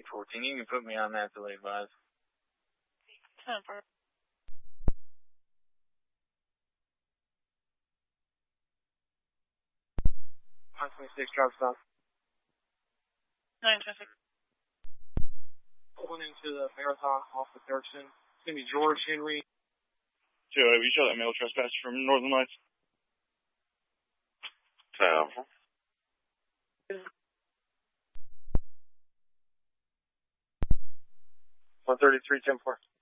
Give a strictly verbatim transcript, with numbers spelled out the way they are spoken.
fourteen. You can put me on that delay advise. ten four. nine twenty-six, drive stop. nine twenty-six. Pulling into the marathon off of Dirksen. It's going to be George Henry. Joe, have you shot that male trespasser from Northern Lights? No. one thirty-three, ten four.